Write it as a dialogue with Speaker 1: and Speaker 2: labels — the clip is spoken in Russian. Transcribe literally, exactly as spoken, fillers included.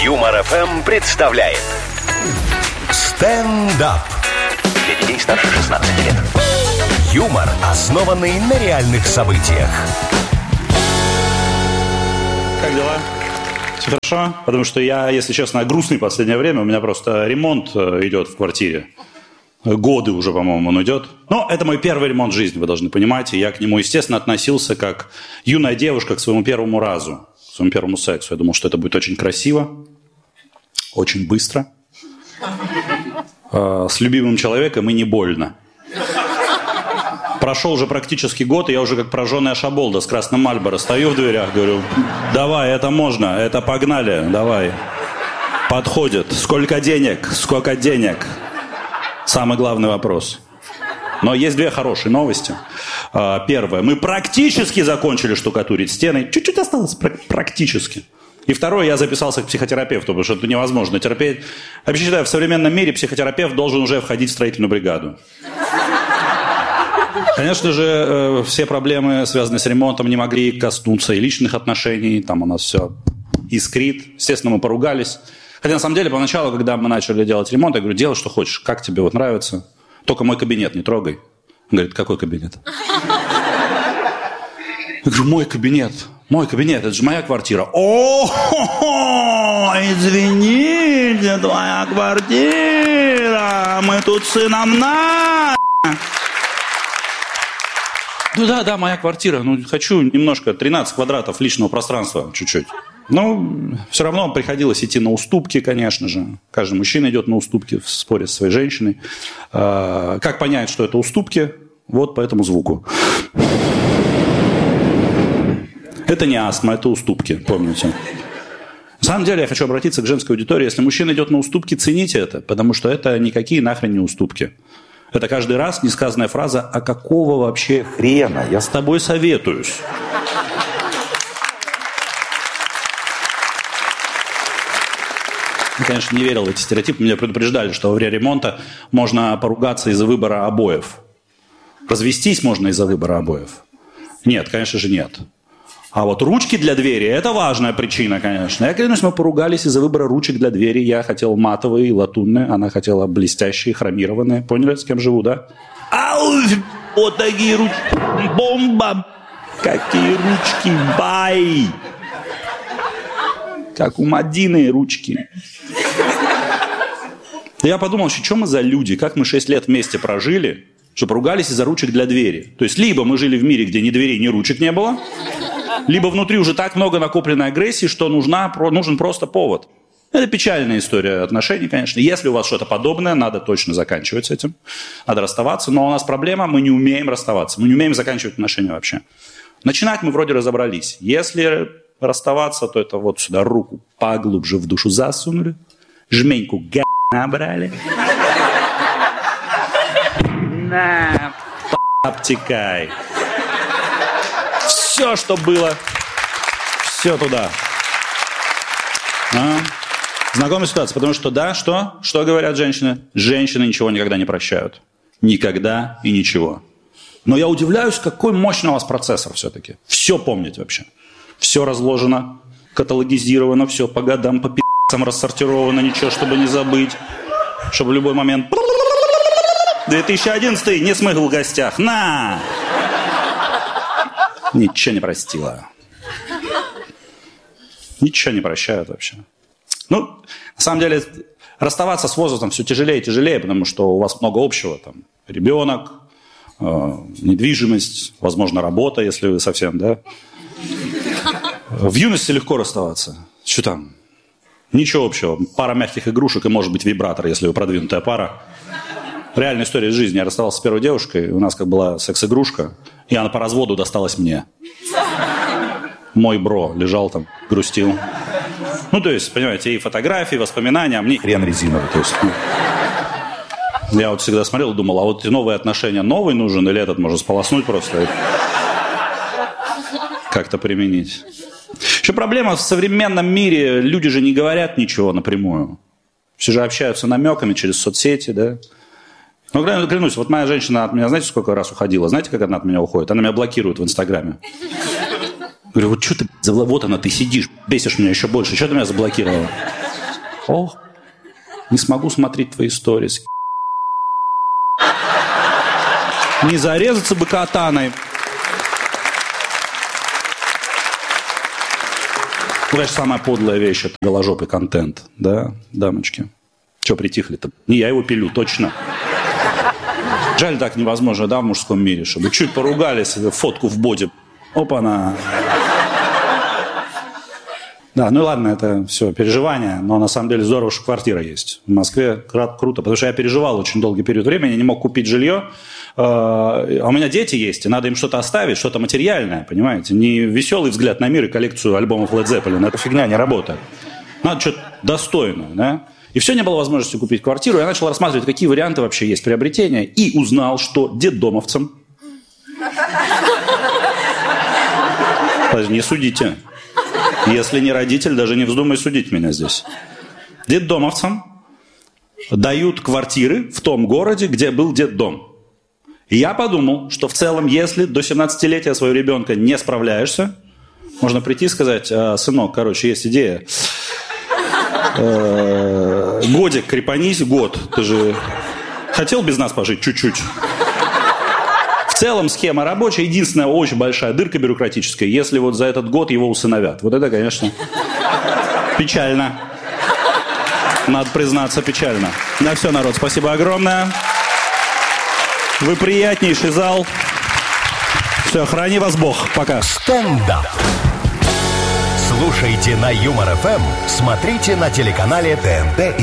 Speaker 1: Юмор эф эм представляет стендап. Для детей старше шестнадцати лет. Юмор, основанный на реальных событиях.
Speaker 2: Как дела? Все хорошо? Потому что я, если честно, грустный в последнее время. У меня просто ремонт идет в квартире. Годы уже, по-моему, он идет. Но это мой первый ремонт в жизни, вы должны понимать. И я к нему, естественно, относился как юная девушка к своему первому разу, к своему первому сексу. Я думал, что это будет очень красиво, очень быстро, с любимым человеком и не больно. Прошел уже практически год, и я уже как прожженная шаболда с красным Мальборо стою в дверях, говорю: давай, это можно, это погнали, давай. Подходит. Сколько денег? Сколько денег? Самый главный вопрос. Но есть две хорошие новости. Первое. Мы практически закончили штукатурить стены. Чуть-чуть осталось, практически. И второе. Я записался к психотерапевту, потому что это невозможно терпеть. Я вообще считаю, в современном мире психотерапевт должен уже входить в строительную бригаду. Конечно же, все проблемы, связанные с ремонтом, не могли коснуться и личных отношений. Там у нас все искрит. Естественно, мы поругались. Хотя, на самом деле, поначалу, когда мы начали делать ремонт, я говорю: делай, что хочешь, как тебе вот нравится. Только мой кабинет не трогай. Он говорит: какой кабинет? Я говорю: мой кабинет. Мой кабинет, это же моя квартира. О, извините, твоя квартира. Мы тут с сыном на... Ну да, да, моя квартира. Ну, хочу немножко, тринадцать квадратов личного пространства, чуть-чуть. Ну, все равно приходилось идти на уступки, конечно же. Каждый мужчина идет на уступки в споре со своей женщиной. Как понять, что это уступки? Вот по этому звуку. Это не астма, это уступки, помните. На самом деле, я хочу обратиться к женской аудитории. Если мужчина идет на уступки, цените это, потому что это никакие нахрен не уступки. Это каждый раз несказанная фраза: а какого вообще хрена? Я с тобой советуюсь. Я, конечно, не верил в эти стереотипы. Меня предупреждали, что во время ремонта можно поругаться из-за выбора обоев. Развестись можно из-за выбора обоев. Нет, конечно же, нет. А вот ручки для двери – это важная причина, конечно. Я клянусь, мы поругались из-за выбора ручек для двери. Я хотел матовые и латунные, она хотела блестящие, хромированные. Поняли, с кем живу, да? Ау, вот такие ручки. Бомба! Какие ручки, бай! Как у Мадины ручки. Я подумал, что мы за люди, как мы шесть лет вместе прожили, что поругались из-за ручек для двери. То есть либо мы жили в мире, где ни дверей, ни ручек не было, либо внутри уже так много накопленной агрессии, что нужна, нужен просто повод. Это печальная история отношений, конечно. Если у вас что-то подобное, надо точно заканчивать с этим. Надо расставаться. Но у нас проблема, мы не умеем расставаться. Мы не умеем заканчивать отношения вообще. Начинать мы вроде разобрались. Если расставаться, то это вот сюда руку поглубже в душу засунули, жменьку га набрали. На, обтекай. Все, что было, все туда. А? Знакомая ситуация, потому что да, что? Что говорят женщины? Женщины ничего никогда не прощают. Никогда и ничего. Но я удивляюсь, какой мощный у вас процессор все-таки. Все помните вообще. Все разложено, каталогизировано, все по годам, по пи***цам рассортировано, ничего, чтобы не забыть. Чтобы в любой момент... две тысячи одиннадцатый, не смыл в гостях. На! Ничего не простила. Ничего не прощают вообще. Ну, на самом деле, расставаться с возрастом все тяжелее и тяжелее, потому что у вас много общего. Там ребенок, э, недвижимость, возможно, работа, если вы совсем, да. В юности легко расставаться. Что там? Ничего общего. Пара мягких игрушек и, может быть, вибратор, если вы продвинутая пара. Реальная история из жизни. Я расставался с первой девушкой, у нас как была секс-игрушка, и она по разводу досталась мне. Мой бро лежал там, грустил. Ну, то есть, понимаете, и фотографии, воспоминания, а мне хрен резиновый. То есть, ну, я вот всегда смотрел и думал, а вот новые отношения новый нужен, или этот можно сполоснуть просто и как-то применить. Еще проблема в современном мире, люди же не говорят ничего напрямую. Все же общаются намеками через соцсети, да. Ну, клянусь, вот моя женщина от меня, знаете, сколько раз уходила? Знаете, как она от меня уходит? Она меня блокирует в Инстаграме. Говорю, вот что ты, вот она, ты сидишь, бесишь меня еще больше, что ты меня заблокировала? О, не смогу смотреть твои сторис. Не зарезаться бы катаной. Ну, конечно, самая подлая вещь – это голожопый контент, да, дамочки? Че притихли-то? Не я его пилю, точно. Жаль, так невозможно, да, в мужском мире, чтобы чуть поругались, фотку в боди. Опа-на. Да, ну и ладно, это все переживания, но на самом деле здорово, что квартира есть. В Москве круто, потому что я переживал очень долгий период времени, не мог купить жилье. А у меня дети есть, и надо им что-то оставить, что-то материальное, понимаете? Не веселый взгляд на мир и коллекцию альбомов Led Zeppelin, эта фигня не работает. Надо что-то достойное, да? И все, не было возможности купить квартиру. Я начал рассматривать, какие варианты вообще есть приобретения, и узнал, что детдомовцам... Не судите. Если не родитель, даже не вздумай судить меня здесь. Детдомовцам дают квартиры в том городе, где был детдом. И я подумал, что в целом, если до семнадцатилетия своего ребенка не справляешься, можно прийти и сказать: сынок, короче, есть идея. Годик крепанись, год. Ты же хотел без нас пожить чуть-чуть? В целом схема рабочая. Единственная очень большая дырка бюрократическая, если вот за этот год его усыновят. Вот это, конечно, печально. Надо признаться, печально. На все, народ, спасибо огромное. Вы приятнейший зал. Все, храни вас Бог. Пока.
Speaker 1: Стендап. Слушайте на Юмор ФМ, смотрите на телеканале ТНТ.